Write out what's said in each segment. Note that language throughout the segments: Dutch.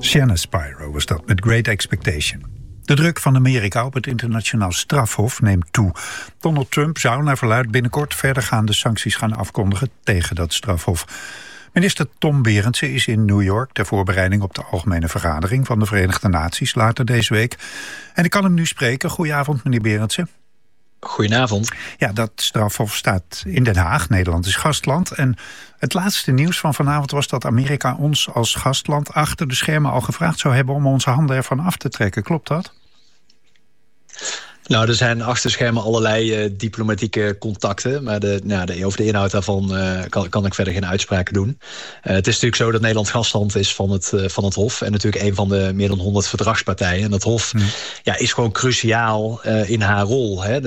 Shanna Spyro was dat met Great Expectation. De druk van Amerika op het internationaal strafhof neemt toe. Donald Trump zou naar verluidt binnenkort verdergaande sancties gaan afkondigen tegen dat strafhof. Minister Tom Berendsen is in New York ter voorbereiding op de algemene vergadering van de Verenigde Naties later deze week. En ik kan hem nu spreken. Goedenavond, meneer Berendsen. Goedenavond. Ja, dat strafhof staat in Den Haag. Nederland is gastland. En het laatste nieuws van vanavond was dat Amerika ons als gastland achter de schermen al gevraagd zou hebben om onze handen ervan af te trekken. Klopt dat? Nou, er zijn achter schermen allerlei diplomatieke contacten. Maar over de inhoud daarvan kan ik verder geen uitspraken doen. Het is natuurlijk zo dat Nederland gastland is van het Hof. En natuurlijk een van de meer dan 100 verdragspartijen. En dat Hof is gewoon cruciaal in haar rol. Hè?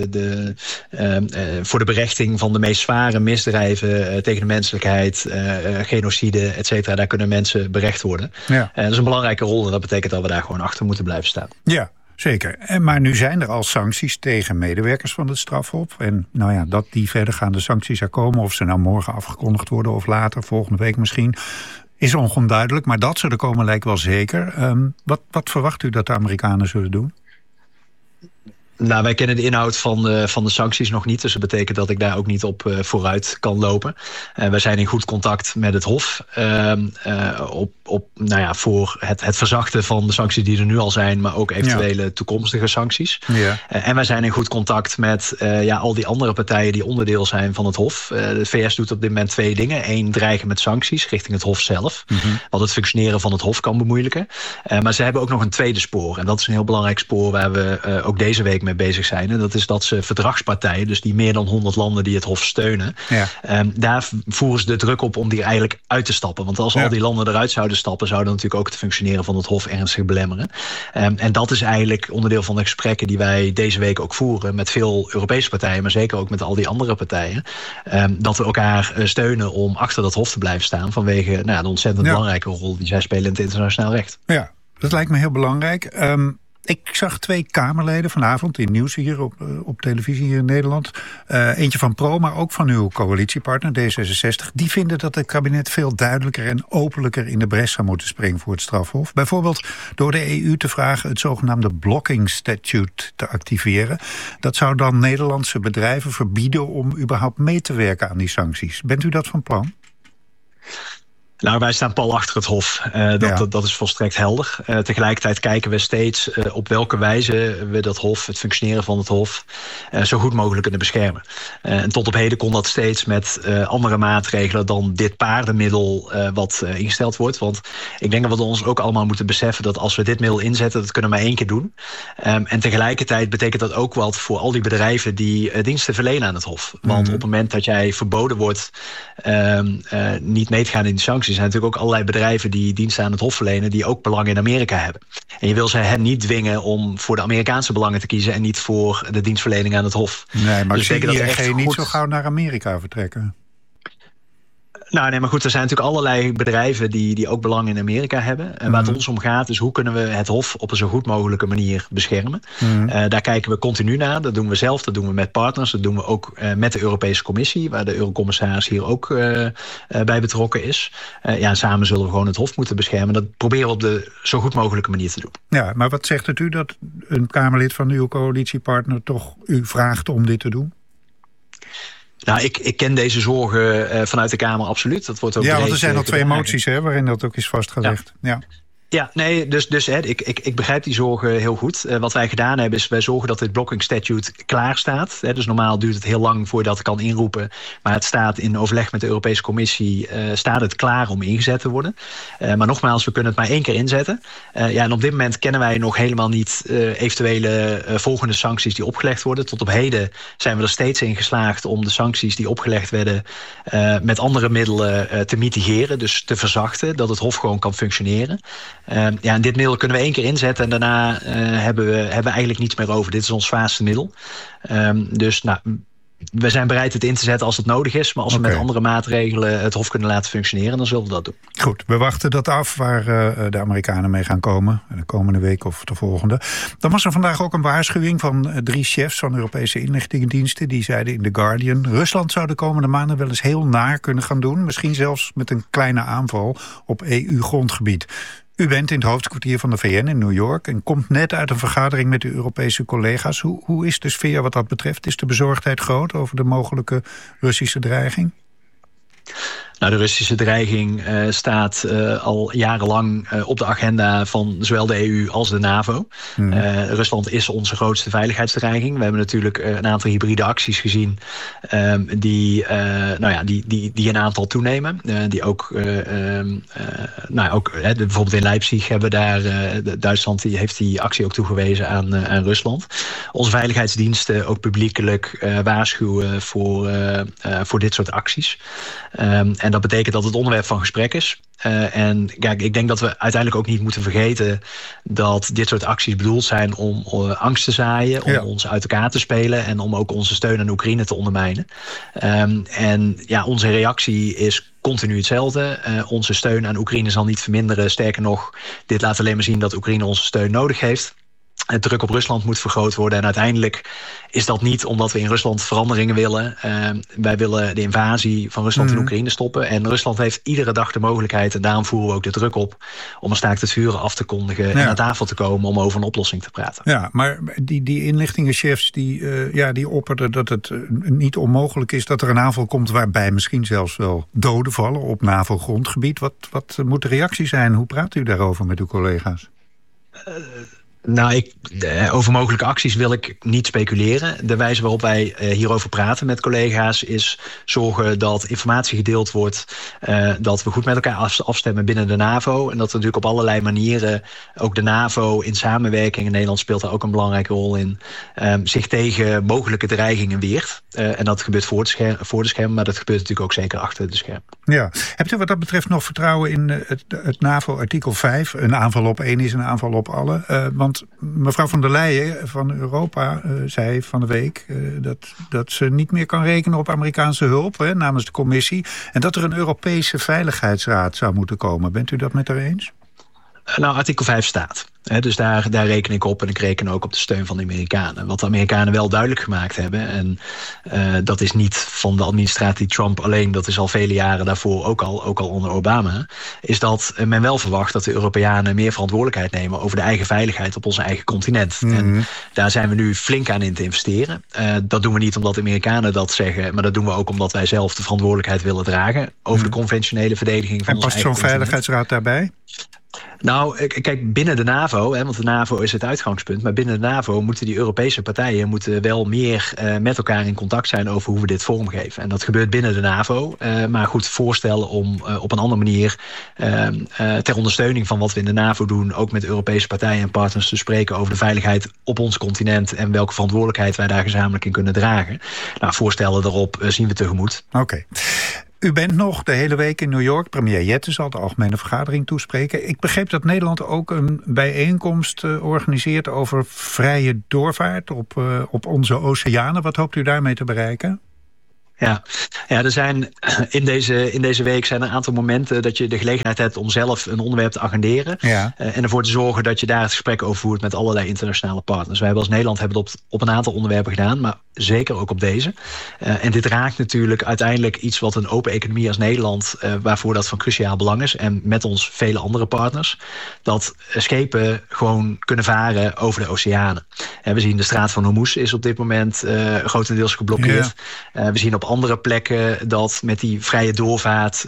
Voor de berechting van de meest zware misdrijven tegen de menselijkheid, genocide, et cetera. Daar kunnen mensen berecht worden. Ja. Dat is een belangrijke rol en dat betekent dat we daar gewoon achter moeten blijven staan. Ja. Zeker. Maar nu zijn er al sancties tegen medewerkers van het strafhof. En dat die verdergaande sancties er komen, of ze nou morgen afgekondigd worden of later, volgende week misschien, is onduidelijk. Maar dat ze er komen lijkt wel zeker. Wat verwacht u dat de Amerikanen zullen doen? Nou, wij kennen de inhoud van de sancties nog niet. Dus dat betekent dat ik daar ook niet op vooruit kan lopen. Wij zijn in goed contact met het Hof. Voor het verzachten van de sancties die er nu al zijn, maar ook eventuele toekomstige sancties. Ja. En wij zijn in goed contact met al die andere partijen die onderdeel zijn van het Hof. De VS doet op dit moment 2 dingen. 1, dreigen met sancties richting het Hof zelf. Wat het functioneren van het Hof kan bemoeilijken. Maar ze hebben ook nog een tweede spoor. En dat is een heel belangrijk spoor waar we ook deze week mee bezig zijn. En dat is dat ze verdragspartijen, dus die meer dan 100 landen die het Hof steunen, daar voeren ze de druk op om die eigenlijk uit te stappen. Want als al die landen eruit zouden stappen, zouden natuurlijk ook het functioneren van het Hof ernstig belemmeren. En dat is eigenlijk onderdeel van de gesprekken die wij deze week ook voeren met veel Europese partijen, maar zeker ook met al die andere partijen. Dat we elkaar steunen om achter dat Hof te blijven staan vanwege de ontzettend belangrijke rol die zij spelen in het internationaal recht. Ja, dat lijkt me heel belangrijk. Ik zag 2 Kamerleden vanavond in nieuws hier op televisie hier in Nederland. Eentje van Pro, maar ook van uw coalitiepartner D66. Die vinden dat het kabinet veel duidelijker en openlijker in de bres zou moeten springen voor het strafhof. Bijvoorbeeld door de EU te vragen het zogenaamde blocking statute te activeren. Dat zou dan Nederlandse bedrijven verbieden om überhaupt mee te werken aan die sancties. Bent u dat van plan? Nou, wij staan pal achter het Hof. Dat is volstrekt helder. Tegelijkertijd kijken we steeds op welke wijze we dat Hof, het functioneren van het Hof, zo goed mogelijk kunnen beschermen. En tot op heden kon dat steeds met andere maatregelen dan dit paardenmiddel wat ingesteld wordt. Want ik denk dat we ons ook allemaal moeten beseffen dat als we dit middel inzetten, dat kunnen we maar 1 keer doen. En tegelijkertijd betekent dat ook wat voor al die bedrijven die diensten verlenen aan het Hof. Want op het moment dat jij verboden wordt niet mee te gaan in die sancties, er zijn natuurlijk ook allerlei bedrijven die diensten aan het Hof verlenen die ook belangen in Amerika hebben. En je wil ze hen niet dwingen om voor de Amerikaanse belangen te kiezen en niet voor de dienstverlening aan het Hof. Nee, maar dus ik zie ING niet zo gauw naar Amerika vertrekken. Nou, nee, maar goed, er zijn natuurlijk allerlei bedrijven die ook belang in Amerika hebben. En waar het ons om gaat is hoe kunnen we het Hof op een zo goed mogelijke manier beschermen. Daar kijken we continu naar. Dat doen we zelf, dat doen we met partners. Dat doen we ook met de Europese Commissie, waar de eurocommissaris hier ook bij betrokken is. Samen zullen we gewoon het Hof moeten beschermen. Dat proberen we op de zo goed mogelijke manier te doen. Ja, maar wat zegt het u dat een Kamerlid van uw coalitiepartner toch u vraagt om dit te doen? Nou, ik ken deze zorgen vanuit de Kamer absoluut. Dat wordt ook want er zijn al 2 moties waarin dat ook is vastgelegd. Ja, nee, dus ik begrijp die zorgen heel goed. Wat wij gedaan hebben is, wij zorgen dat dit blocking statute klaar staat. Dus normaal duurt het heel lang voordat het kan inroepen. Maar het staat in overleg met de Europese Commissie, staat het klaar om ingezet te worden. Maar nogmaals, we kunnen het maar 1 keer inzetten. En op dit moment kennen wij nog helemaal niet eventuele volgende sancties die opgelegd worden. Tot op heden zijn we er steeds in geslaagd om de sancties die opgelegd werden met andere middelen te mitigeren. Dus te verzachten, dat het Hof gewoon kan functioneren. En dit middel kunnen we 1 keer inzetten en daarna hebben we eigenlijk niets meer over. Dit is ons zwaarste middel. We zijn bereid het in te zetten als het nodig is. Maar als we met andere maatregelen het Hof kunnen laten functioneren, dan zullen we dat doen. Goed, we wachten dat af waar de Amerikanen mee gaan komen. De komende week of de volgende. Dan was er vandaag ook een waarschuwing van 3 chefs van Europese inlichtingendiensten. Die zeiden in The Guardian, Rusland zou de komende maanden wel eens heel naar kunnen gaan doen. Misschien zelfs met een kleine aanval op EU-grondgebied. U bent in het hoofdkwartier van de VN in New York en komt net uit een vergadering met uw Europese collega's. Hoe is de sfeer wat dat betreft? Is de bezorgdheid groot over de mogelijke Russische dreiging? Nou, de Russische dreiging staat al jarenlang op de agenda van zowel de EU als de NAVO. Rusland is onze grootste veiligheidsdreiging. We hebben natuurlijk een aantal hybride acties gezien die een aantal toenemen. Die ook, bijvoorbeeld in Leipzig hebben daar Duitsland heeft die actie ook toegewezen aan Rusland. Onze veiligheidsdiensten ook publiekelijk waarschuwen voor dit soort acties. En dat betekent dat het onderwerp van gesprek is. En kijk, ik denk dat we uiteindelijk ook niet moeten vergeten dat dit soort acties bedoeld zijn om angst te zaaien, om ons uit elkaar te spelen en om ook onze steun aan Oekraïne te ondermijnen. Onze reactie is continu hetzelfde. Onze steun aan Oekraïne zal niet verminderen. Sterker nog, dit laat alleen maar zien dat Oekraïne onze steun nodig heeft. Het druk op Rusland moet vergroot worden. En uiteindelijk is dat niet omdat we in Rusland veranderingen willen. Wij willen de invasie van Rusland in Oekraïne stoppen. En Rusland heeft iedere dag de mogelijkheid, en daarom voeren we ook de druk op, om een staakt het vuren af te kondigen en aan tafel te komen om over een oplossing te praten. Ja, maar die inlichtingenchefs die opperden dat het niet onmogelijk is dat er een aanval komt waarbij misschien zelfs wel doden vallen op NAVO-grondgebied. Wat moet de reactie zijn? Hoe praat u daarover met uw collega's? Over mogelijke acties wil ik niet speculeren. De wijze waarop wij hierover praten met collega's is zorgen dat informatie gedeeld wordt, dat we goed met elkaar afstemmen binnen de NAVO en dat we natuurlijk op allerlei manieren ook de NAVO in samenwerking, en Nederland speelt daar ook een belangrijke rol in, zich tegen mogelijke dreigingen weert. En dat gebeurt voor de schermen, maar dat gebeurt natuurlijk ook zeker achter de schermen. Ja. Hebt u wat dat betreft nog vertrouwen in het NAVO-artikel 5? Een aanval op één is een aanval op alle. Want mevrouw von der Leyen van Europa zei van de week dat ze niet meer kan rekenen op Amerikaanse hulp namens de commissie. En dat er een Europese Veiligheidsraad zou moeten komen. Bent u dat met haar eens? Nou, artikel 5 staat. Dus daar reken ik op en ik reken ook op de steun van de Amerikanen. Wat de Amerikanen wel duidelijk gemaakt hebben, en dat is niet van de administratie Trump alleen, dat is al vele jaren daarvoor ook al onder Obama, is dat men wel verwacht dat de Europeanen meer verantwoordelijkheid nemen over de eigen veiligheid op ons eigen continent. En daar zijn we nu flink aan in te investeren. Dat doen we niet omdat de Amerikanen dat zeggen, maar dat doen we ook omdat wij zelf de verantwoordelijkheid willen dragen over de conventionele verdediging van ons eigen continent. En past zo'n veiligheidsraad daarbij? Nou, kijk, binnen de NAVO, want de NAVO is het uitgangspunt, maar binnen de NAVO moeten die Europese partijen wel meer met elkaar in contact zijn over hoe we dit vormgeven. En dat gebeurt binnen de NAVO, maar goed, voorstellen om op een andere manier ter ondersteuning van wat we in de NAVO doen, ook met Europese partijen en partners te spreken over de veiligheid op ons continent en welke verantwoordelijkheid wij daar gezamenlijk in kunnen dragen. Nou, voorstellen daarop zien we tegemoet. Oké. U bent nog de hele week in New York. Premier Jette zal de algemene vergadering toespreken. Ik begreep dat Nederland ook een bijeenkomst organiseert over vrije doorvaart op onze oceanen. Wat hoopt u daarmee te bereiken? Ja, er zijn in deze week zijn er een aantal momenten dat je de gelegenheid hebt om zelf een onderwerp te agenderen. Ja. En ervoor te zorgen dat je daar het gesprek over voert met allerlei internationale partners. Wij als Nederland hebben het op een aantal onderwerpen gedaan, maar zeker ook op deze. En dit raakt natuurlijk uiteindelijk iets wat een open economie als Nederland, waarvoor dat van cruciaal belang is. En met ons vele andere partners. Dat schepen gewoon kunnen varen over de oceanen. En we zien de straat van Hormuz is op dit moment grotendeels geblokkeerd. Ja. We zien op andere plekken dat met die vrije doorvaart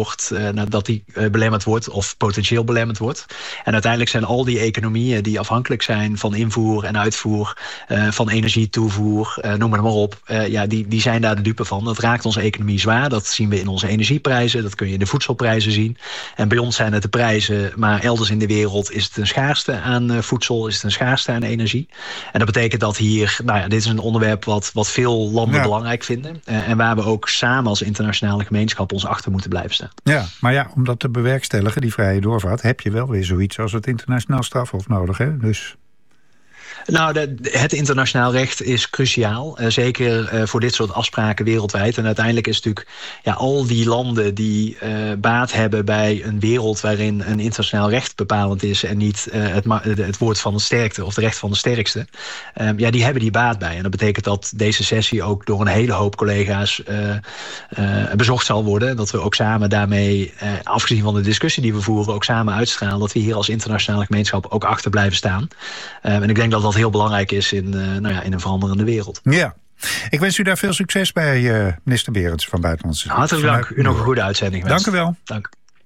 dat die belemmerd wordt of potentieel belemmerd wordt. En uiteindelijk zijn al die economieën die afhankelijk zijn van invoer en uitvoer, van energietoevoer, noem maar op, die zijn daar de dupe van. Dat raakt onze economie zwaar. Dat zien we in onze energieprijzen. Dat kun je in de voedselprijzen zien. En bij ons zijn het de prijzen, maar elders in de wereld is het een schaarste aan voedsel, is het een schaarste aan energie. En dat betekent dat hier, dit is een onderwerp wat veel landen belangrijk vinden. En waar we ook samen als internationale gemeenschap ons achter moeten blijven staan. Ja, maar om dat te bewerkstelligen, die vrije doorvaart, heb je wel weer zoiets als het internationaal strafhof nodig, hè? Dus Nou, het internationaal recht is cruciaal. Zeker voor dit soort afspraken wereldwijd. En uiteindelijk is natuurlijk al die landen die baat hebben bij een wereld waarin een internationaal recht bepalend is en niet het woord van de sterkte of het recht van de sterkste. Die hebben die baat bij. En dat betekent dat deze sessie ook door een hele hoop collega's bezocht zal worden. Dat we ook samen daarmee, afgezien van de discussie die we voeren, ook samen uitstralen dat we hier als internationale gemeenschap ook achter blijven staan. En ik denk dat dat heel belangrijk is in een veranderende wereld. Ja. Ik wens u daar veel succes bij, minister Berends van Buitenlandse Zaken. Hartelijk dank. U nog een goede uitzending. Dank u wel. Dank.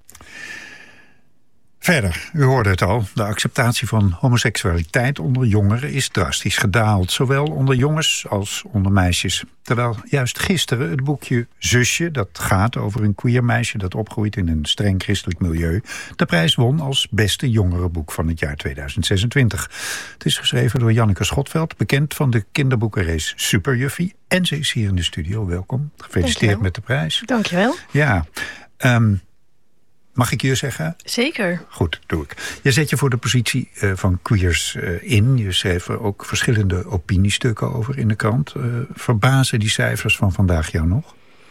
Verder, u hoorde het al, de acceptatie van homoseksualiteit onder jongeren is drastisch gedaald. Zowel onder jongens als onder meisjes. Terwijl juist gisteren het boekje Zusje, dat gaat over een queer meisje dat opgroeit in een streng christelijk milieu, de prijs won als beste jongerenboek van het jaar 2026. Het is geschreven door Janneke Schotveld, bekend van de kinderboekenrace Superjuffie. En ze is hier in de studio. Welkom. Gefeliciteerd met de prijs. Dankjewel. Ja. Mag ik je zeggen? Zeker. Goed, doe ik. Je zet je voor de positie van queers in. Je schreef er ook verschillende opiniestukken over in de krant. Verbazen die cijfers van vandaag jou nog?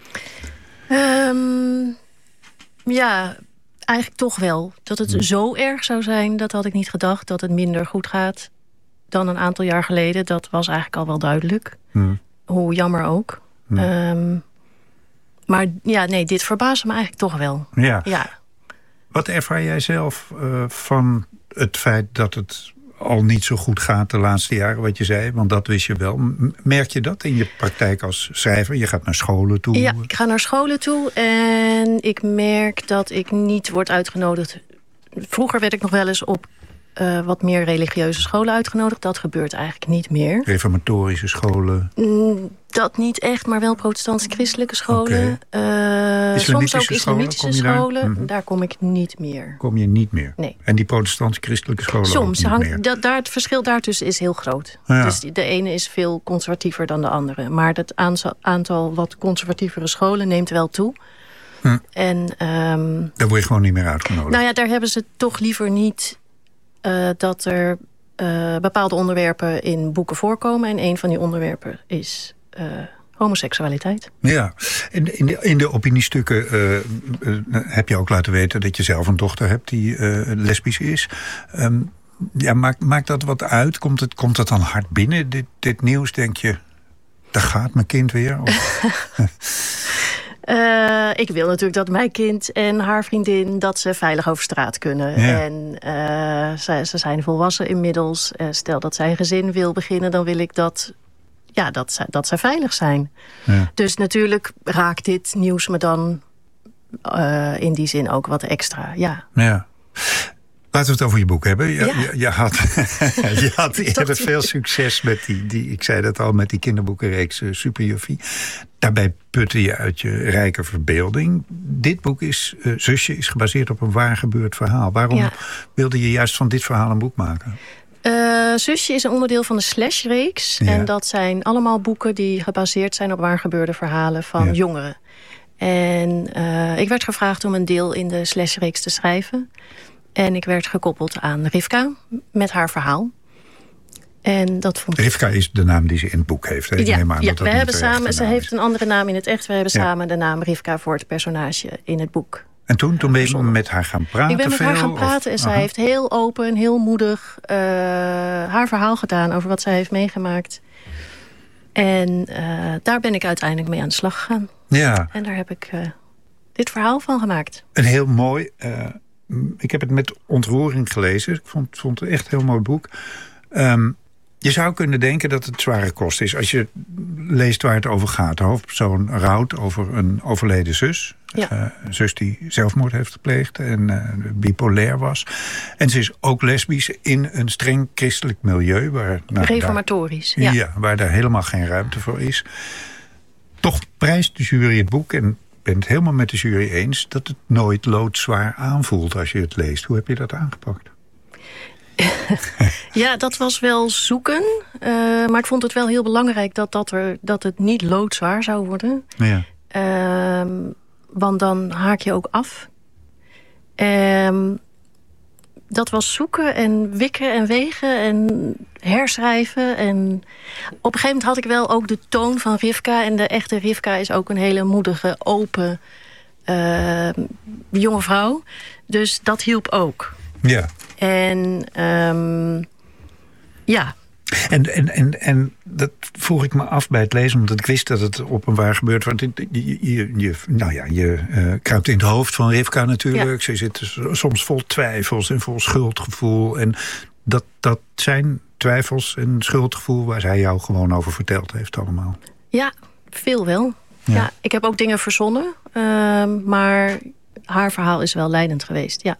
Ja, eigenlijk toch wel. Dat het zo erg zou zijn, dat had ik niet gedacht. Dat het minder goed gaat dan een aantal jaar geleden. Dat was eigenlijk al wel duidelijk. Hoe jammer ook. Maar ja, nee, dit verbaasde me eigenlijk toch wel. Ja. Wat ervaar jij zelf van het feit dat het al niet zo goed gaat de laatste jaren, wat je zei? Want dat wist je wel. Merk je dat in je praktijk als schrijver? Je gaat naar scholen toe. Ja, ik ga naar scholen toe en ik merk dat ik niet word uitgenodigd. Vroeger werd ik nog wel eens op wat meer religieuze scholen uitgenodigd. Dat gebeurt eigenlijk niet meer. Reformatorische scholen? Dat niet echt, maar wel protestants-christelijke scholen. Soms ook islamitische scholen. Daar kom ik niet meer. Kom je niet meer? Nee. En die protestants-christelijke scholen soms ook niet meer? Het verschil daartussen is heel groot. Ja. Dus de ene is veel conservatiever dan de andere. Maar het aantal wat conservatievere scholen neemt wel toe. En daar word je gewoon niet meer uitgenodigd? Nou ja, daar hebben ze toch liever niet dat er bepaalde onderwerpen in boeken voorkomen. En een van die onderwerpen is homoseksualiteit. Ja, in de opiniestukken heb je ook laten weten dat je zelf een dochter hebt die lesbisch is. Maakt dat wat uit? Komt het dan hard binnen, dit nieuws? Denk je, daar gaat mijn kind weer? Ik wil natuurlijk dat mijn kind en haar vriendin dat ze veilig over straat kunnen. Ja. En ze zijn volwassen inmiddels. Stel dat zij een gezin wil beginnen, dan wil ik dat zij veilig zijn. Ja. Dus natuurlijk raakt dit nieuws me dan in die zin ook wat extra. Ja. Laten we het over je boek hebben. Je had eerder veel succes met die, ik zei dat al, met die kinderboekenreeks Superjuffie. Daarbij putte je uit je rijke verbeelding. Dit boek Zusje is gebaseerd op een waar gebeurd verhaal. Waarom wilde je juist van dit verhaal een boek maken? Zusje is een onderdeel van de Slash-reeks. Ja. En dat zijn allemaal boeken die gebaseerd zijn op waar gebeurde verhalen van jongeren. En ik werd gevraagd om een deel in de Slash-reeks te schrijven. En ik werd gekoppeld aan Rivka met haar verhaal. En dat vond Rivka is de naam die ze in het boek heeft. Hè? We hebben samen. Ze heeft een andere naam in het echt. We hebben samen de naam Rivka voor het personage in het boek. En toen ben je met haar gaan praten? Ik ben met haar gaan praten en zij heeft heel open, heel moedig haar verhaal gedaan over wat zij heeft meegemaakt. En daar ben ik uiteindelijk mee aan de slag gegaan. Ja. En daar heb ik dit verhaal van gemaakt. Een heel mooi. Ik heb het met ontroering gelezen. Ik vond het echt een heel mooi boek. Je zou kunnen denken dat het zware kost is. Als je leest waar het over gaat. De hoofdpersoon rouwt over een overleden zus. Ja. Zus die zelfmoord heeft gepleegd en bipolair was. En ze is ook lesbisch in een streng christelijk milieu. Reformatorisch. Waar daar helemaal geen ruimte voor is. Toch prijst de jury het boek. En ben het helemaal met de jury eens dat het nooit loodzwaar aanvoelt als je het leest. Hoe heb je dat aangepakt? Ja, dat was wel zoeken. Maar ik vond het wel heel belangrijk dat het niet loodzwaar zou worden. Ja. Want dan haak je ook af. dat was zoeken en wikken en wegen en herschrijven. En op een gegeven moment had ik wel ook de toon van Rivka. En de echte Rivka is ook een hele moedige, open jonge vrouw. Dus dat hielp ook. Ja. En ja. En dat vroeg ik me af bij het lezen, omdat ik wist dat het openbaar gebeurt. Want je kruipt in het hoofd van Rivka natuurlijk. Ja. Ze zit soms vol twijfels en vol schuldgevoel. En dat zijn twijfels en schuldgevoel waar zij jou gewoon over verteld heeft allemaal. Ja, veel wel. Ja, ik heb ook dingen verzonnen. Maar haar verhaal is wel leidend geweest, ja.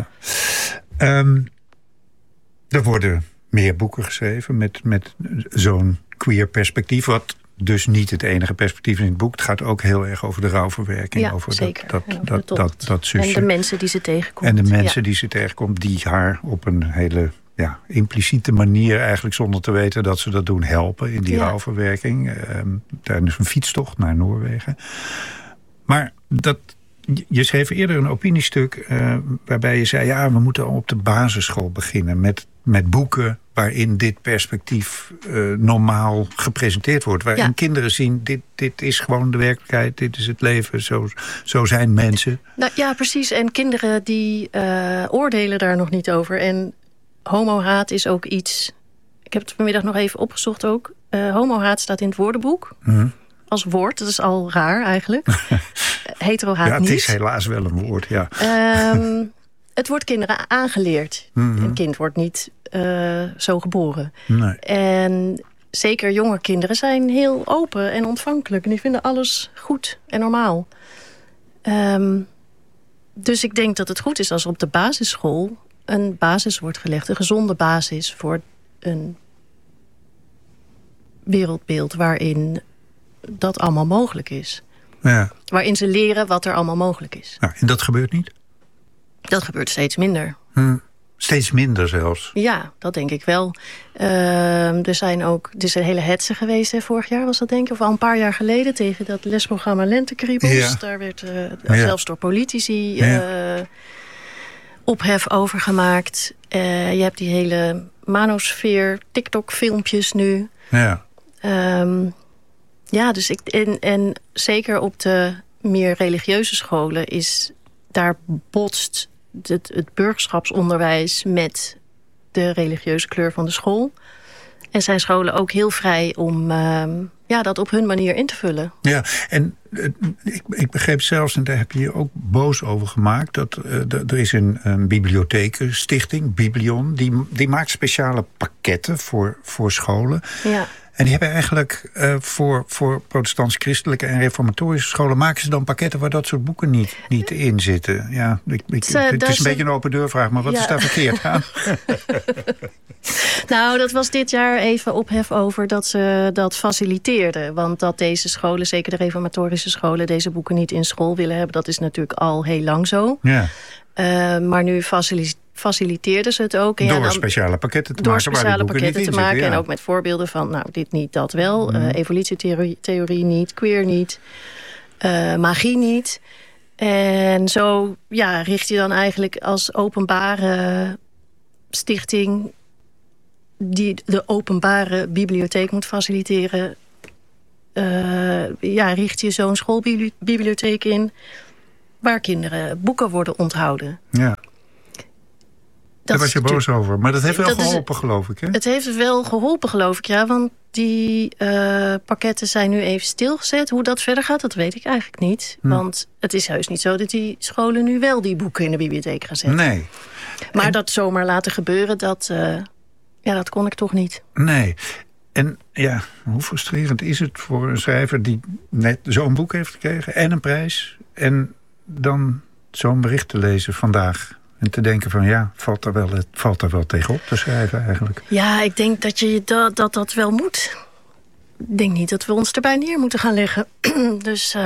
Er worden meer boeken geschreven met zo'n queer perspectief. Wat dus niet het enige perspectief in het boek. Het gaat ook heel erg over de rouwverwerking. Ja, over zeker. Dat zusje. En de mensen die ze tegenkomt. En de mensen die ze tegenkomt, die haar op een hele impliciete manier, eigenlijk zonder te weten dat ze dat doen, helpen in die rouwverwerking. Tijdens een fietstocht naar Noorwegen. Maar je schreef eerder een opiniestuk waarbij je zei, we moeten al op de basisschool beginnen met boeken waarin dit perspectief normaal gepresenteerd wordt. Waarin kinderen zien, dit is gewoon de werkelijkheid, dit is het leven, zo zijn mensen. Nou, ja, precies. En kinderen die oordelen daar nog niet over. En homohaat is ook iets, ik heb het vanmiddag nog even opgezocht ook. Homohaat staat in het woordenboek. Als woord, dat is al raar eigenlijk. Heterohaat niet. Het is helaas wel een woord, ja. Het wordt kinderen aangeleerd. Een kind wordt niet zo geboren. Nee. En zeker jonge kinderen zijn heel open en ontvankelijk. En die vinden alles goed en normaal. Dus ik denk dat het goed is als op de basisschool een basis wordt gelegd. Een gezonde basis voor een wereldbeeld waarin dat allemaal mogelijk is. Ja. Waarin ze leren wat er allemaal mogelijk is. Ja, en dat gebeurt niet? Dat gebeurt steeds minder. Steeds minder zelfs? Ja, dat denk ik wel. Er is een hele hetze geweest, vorig jaar was dat denk ik. Of al een paar jaar geleden tegen dat lesprogramma Lentekriebels. Ja. Daar werd zelfs door politici ophef over gemaakt. Je hebt die hele manosfeer, TikTok-filmpjes nu. Ja. Dus en zeker op de meer religieuze scholen daar botst het burgerschapsonderwijs met de religieuze kleur van de school. En zijn scholen ook heel vrij om dat op hun manier in te vullen. Ja, en ik begreep zelfs, en daar heb je je ook boos over gemaakt, dat er is een bibliothekenstichting, Biblion, die maakt speciale pakketten voor scholen. Ja. En die hebben eigenlijk voor protestants-christelijke en reformatorische scholen maken ze dan pakketten waar dat soort boeken niet in zitten. Ja, het is een beetje een open deurvraag, maar wat is daar verkeerd aan? Nou, dat was dit jaar even ophef over dat ze dat faciliteerden. Want dat deze scholen, zeker de reformatorische scholen, deze boeken niet in school willen hebben, dat is natuurlijk al heel lang zo. Ja. Maar nu faciliteerden ze het ook. Door speciale pakketten te maken. En ook met voorbeelden van, dit niet, dat wel. Evolutietheorie niet, queer niet, magie niet. En zo richt je dan eigenlijk als openbare stichting die de openbare bibliotheek moet faciliteren, richt je zo'n schoolbibliotheek in waar kinderen boeken worden onthouden. Ja. Daar was je boos over. Maar dat heeft wel geholpen, geloof ik, hè? Het heeft wel geholpen, geloof ik, ja. Want die pakketten zijn nu even stilgezet. Hoe dat verder gaat, dat weet ik eigenlijk niet. Want het is heus niet zo dat die scholen nu wel die boeken in de bibliotheek gaan zetten. Nee. Maar dat zomaar laten gebeuren, dat kon ik toch niet. Nee. En hoe frustrerend is het voor een schrijver die net zo'n boek heeft gekregen en een prijs en dan zo'n bericht te lezen vandaag en te denken van valt er wel tegenop te schrijven eigenlijk? Ja, ik denk dat dat wel moet. Ik denk niet dat we ons erbij neer moeten gaan leggen. Dus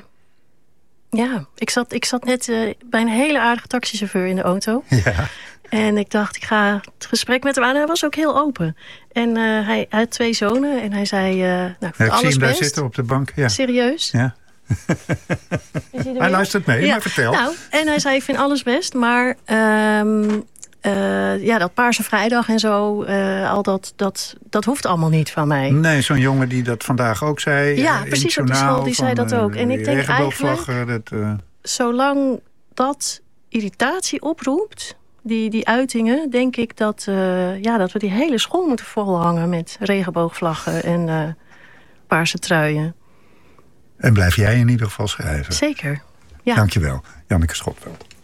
ik zat net bij een hele aardige taxichauffeur in de auto. Ja. En ik dacht, ik ga het gesprek met hem aan. Hij was ook heel open. En hij had 2 zonen. En hij zei, ik zie hem daar zitten op de bank. Ja. Serieus? Ja. Hij luistert mee, maar vertel. En hij zei, ik vind alles best. Maar dat Paarse Vrijdag en zo, al dat hoeft allemaal niet van mij. Nee, zo'n jongen die dat vandaag ook zei. Ja, precies, op de school, die zei dat ook. En ik denk eigenlijk, zolang dat irritatie oproept, die uitingen, denk ik dat we die hele school moeten volhangen met regenboogvlaggen en paarse truien. En blijf jij in ieder geval schrijven. Zeker, ja. Dankjewel, Janneke Schotveld.